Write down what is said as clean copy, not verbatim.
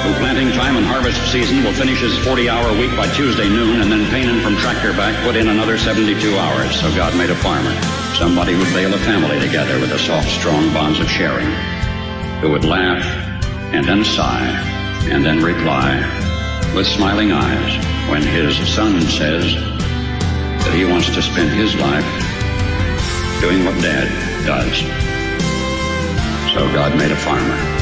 who planting time and harvest season will finish his 40-hour week by Tuesday noon, and then Payne from Tractor Back put in another 72 hours. So God made a farmer, somebody who'd bail a family together with the soft, strong bonds of sharing, who would laugh and then sigh and then reply with smiling eyes when his son says that he wants to spend his life doing what Dad does. So God made a farmer.